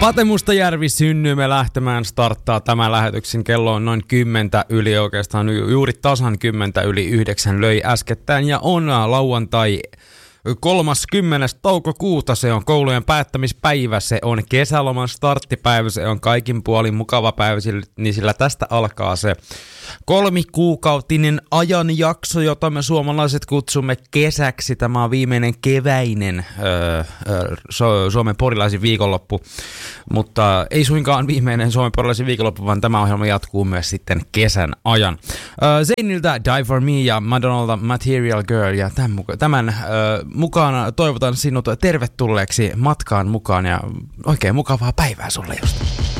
Pate Mustajärvi Synnymme lähtemään starttaa tämän lähetyksen. Kello on noin 10 yli, oikeastaan juuri tasan 10 yli 9 löi äskettäin ja on lauantai 30. toukokuuta, se on koulujen päättämispäivä, se on kesäloman starttipäivä, se on kaikin puolin mukava päivä, niin sillä tästä alkaa se 3-kuukautinen ajanjakso, jota me suomalaiset kutsumme kesäksi. Tämä on viimeinen keväinen Suomen porilaisen viikonloppu, mutta ei suinkaan viimeinen Suomen porilaisen viikonloppu, vaan tämä ohjelma jatkuu myös sitten kesän ajan. Zaynilta Die For Me ja Madonnalta Material Girl, ja tämän mukaan toivotan sinut tervetulleeksi matkaan mukaan ja oikein mukavaa päivää sulle just.